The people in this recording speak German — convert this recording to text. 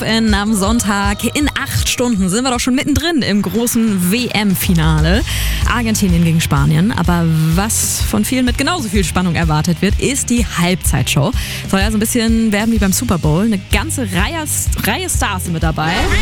FFN am Sonntag. In 8 Stunden sind wir doch schon mittendrin im großen WM-Finale. Argentinien gegen Spanien. Aber was von vielen mit genauso viel Spannung erwartet wird, ist die Halbzeitshow. Soll ja so ein bisschen werden wie beim Super Bowl. Eine ganze Reihe Stars sind mit dabei.